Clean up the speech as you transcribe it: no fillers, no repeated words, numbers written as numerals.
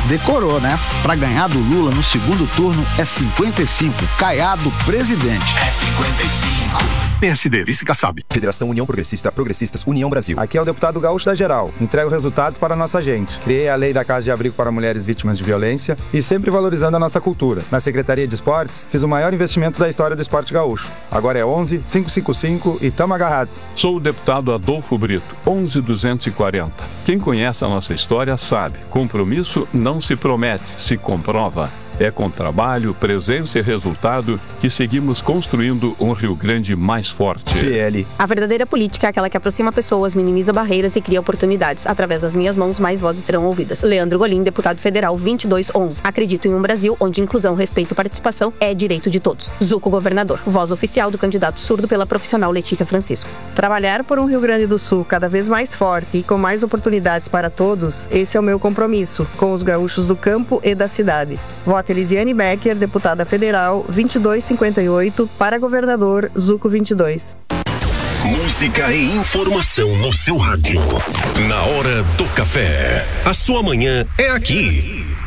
Decorou, né? Pra ganhar do Lula no segundo turno é 55. Caiado presidente. É 55. PSD, vice Kassab. Federação União Progressista, Progressistas, União Brasil. Aqui é o deputado Gaúcho da Geral. Entrego resultados para a nossa gente. Criei a lei da Casa de Abrigo para mulheres vítimas de violência e sempre valorizando a nossa cultura. Na Secretaria de Esportes, fiz o maior investimento da história do esporte gaúcho. Agora é 11 555 e tamo agarrado. Sou o deputado Adolfo Brito, 11240. Quem conhece a nossa história sabe. Compromisso não se promete, se comprova. É com trabalho, presença e resultado que seguimos construindo um Rio Grande mais forte. PL. A verdadeira política é aquela que aproxima pessoas, minimiza barreiras e cria oportunidades. Através das minhas mãos, mais vozes serão ouvidas. Leandro Golim, deputado federal 2211. Acredito em um Brasil onde inclusão, respeito e participação é direito de todos. Zuco, governador. Voz oficial do candidato surdo pela profissional Letícia Francisco. Trabalhar por um Rio Grande do Sul cada vez mais forte e com mais oportunidades para todos, esse é o meu compromisso com os gaúchos do campo e da cidade. Voto Elisiane Becker, deputada federal, 2258, para governador, Zuco 22. Música e informação no seu rádio. Na hora do café. A sua manhã é aqui.